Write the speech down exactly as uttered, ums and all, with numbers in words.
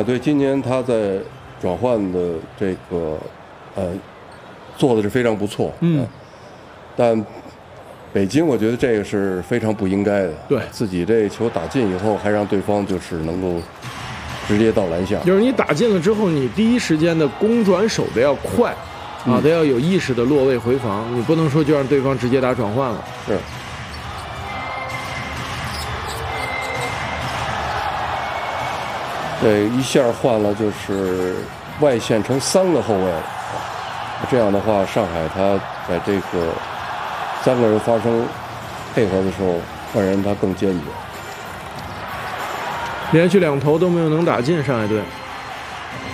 海队今年他在转换的这个呃做的是非常不错， 嗯， 但北京我觉得这个是非常不应该的， 对自己这球打进以后，还让对方就是能够直接到篮下， 就是你打进了之后，你第一时间的攻转手得要快，啊，得要有意识的落位回防，你不能说就让对方直接打转换了。 是。对，一下换了就是外线成三个后卫了，这样的话，上海他在这个三个人发生配合的时候，换人他更坚决。 连续两投都没有能打进上海队。